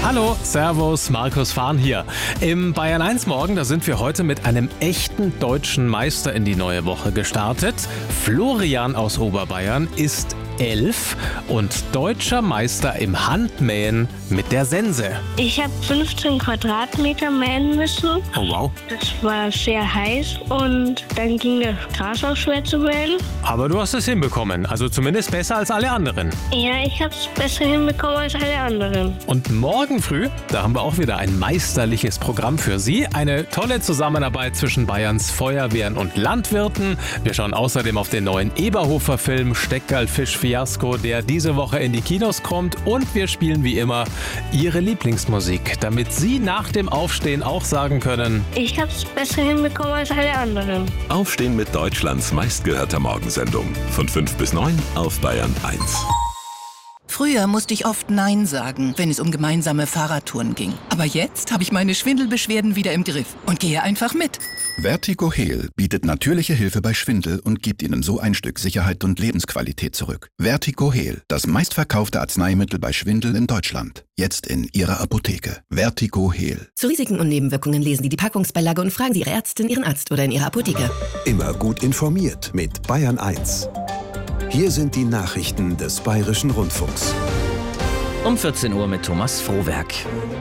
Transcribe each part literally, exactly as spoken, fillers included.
Hallo, Servus, Markus Fahn hier. Im Bayern eins Morgen, da sind wir heute mit einem echten deutschen Meister in die neue Woche gestartet. Florian aus Oberbayern ist elf und deutscher Meister im Handmähen mit der Sense. Ich habe fünfzehn Quadratmeter mähen müssen. Oh wow. Das war sehr heiß und dann ging das Gras auch schwer zu mähen. Aber du hast es hinbekommen, also zumindest besser als alle anderen. Ja, ich habe es besser hinbekommen als alle anderen. Und morgen früh, da haben wir auch wieder ein meisterliches Programm für Sie. Eine tolle Zusammenarbeit zwischen Bayerns Feuerwehren und Landwirten. Wir schauen außerdem auf den neuen Eberhofer-Film Steckerl-Fisch-Fiasko, der diese Woche in die Kinos kommt. Und wir spielen wie immer Ihre Lieblingsmusik, damit Sie nach dem Aufstehen auch sagen können: Ich habe es besser hinbekommen als alle anderen. Aufstehen mit Deutschlands meistgehörter Morgensendung. Von fünf bis neun auf Bayern eins. Früher musste ich oft Nein sagen, wenn es um gemeinsame Fahrradtouren ging. Aber jetzt habe ich meine Schwindelbeschwerden wieder im Griff und gehe einfach mit. Vertigo Heal bietet natürliche Hilfe bei Schwindel und gibt Ihnen so ein Stück Sicherheit und Lebensqualität zurück. Vertigo Heal, das meistverkaufte Arzneimittel bei Schwindel in Deutschland. Jetzt in Ihrer Apotheke. Vertigo Heal. Zu Risiken und Nebenwirkungen lesen Sie die Packungsbeilage und fragen Sie Ihre Ärztin, Ihren Arzt oder in Ihrer Apotheke. Immer gut informiert mit Bayern eins. Hier sind die Nachrichten des Bayerischen Rundfunks. Um vierzehn Uhr mit Thomas Frohwerk.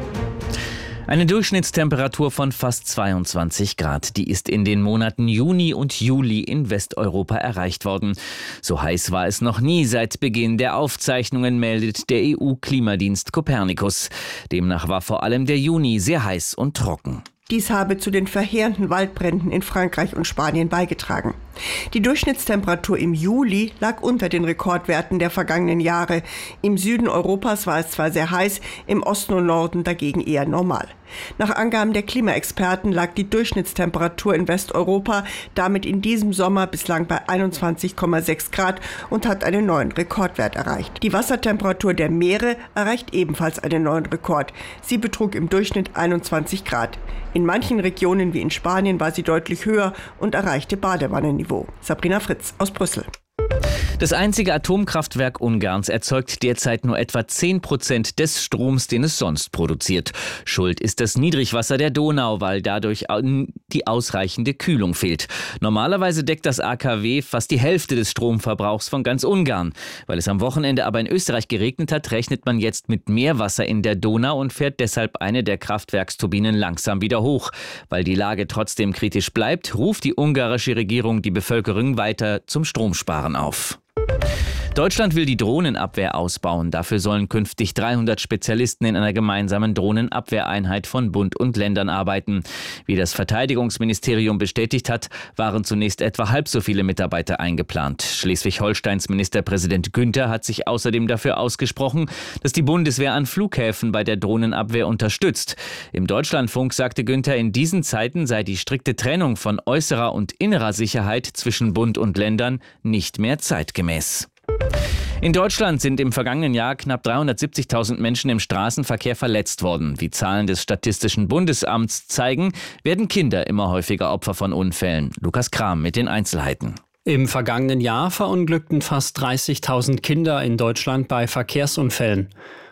Eine Durchschnittstemperatur von fast zweiundzwanzig Grad, die ist in den Monaten Juni und Juli in Westeuropa erreicht worden. So heiß war es noch nie seit Beginn der Aufzeichnungen, meldet der E U-Klimadienst Copernicus. Demnach war vor allem der Juni sehr heiß und trocken. Dies habe zu den verheerenden Waldbränden in Frankreich und Spanien beigetragen. Die Durchschnittstemperatur im Juli lag unter den Rekordwerten der vergangenen Jahre. Im Süden Europas war es zwar sehr heiß, im Osten und Norden dagegen eher normal. Nach Angaben der Klimaexperten lag die Durchschnittstemperatur in Westeuropa damit in diesem Sommer bislang bei einundzwanzig Komma sechs Grad und hat einen neuen Rekordwert erreicht. Die Wassertemperatur der Meere erreicht ebenfalls einen neuen Rekord. Sie betrug im Durchschnitt einundzwanzig Grad. In manchen Regionen wie in Spanien war sie deutlich höher und erreichte Badewannenniveau. Sabrina Fritz aus Brüssel. Das einzige Atomkraftwerk Ungarns erzeugt derzeit nur etwa zehn Prozent des Stroms, den es sonst produziert. Schuld ist das Niedrigwasser der Donau, weil dadurch die ausreichende Kühlung fehlt. Normalerweise deckt das A K W fast die Hälfte des Stromverbrauchs von ganz Ungarn. Weil es am Wochenende aber in Österreich geregnet hat, rechnet man jetzt mit mehr Wasser in der Donau und fährt deshalb eine der Kraftwerksturbinen langsam wieder hoch. Weil die Lage trotzdem kritisch bleibt, ruft die ungarische Regierung die Bevölkerung weiter zum Stromsparen auf. Deutschland will die Drohnenabwehr ausbauen. Dafür sollen künftig dreihundert Spezialisten in einer gemeinsamen Drohnenabwehreinheit von Bund und Ländern arbeiten. Wie das Verteidigungsministerium bestätigt hat, waren zunächst etwa halb so viele Mitarbeiter eingeplant. Schleswig-Holsteins Ministerpräsident Günther hat sich außerdem dafür ausgesprochen, dass die Bundeswehr an Flughäfen bei der Drohnenabwehr unterstützt. Im Deutschlandfunk sagte Günther, in diesen Zeiten sei die strikte Trennung von äußerer und innerer Sicherheit zwischen Bund und Ländern nicht mehr zeitgemäß. In Deutschland sind im vergangenen Jahr knapp dreihundertsiebzigtausend Menschen im Straßenverkehr verletzt worden. Wie Zahlen des Statistischen Bundesamts zeigen, werden Kinder immer häufiger Opfer von Unfällen. Lukas Kram mit den Einzelheiten. Im vergangenen Jahr verunglückten fast dreißigtausend Kinder in Deutschland bei Verkehrsunfällen.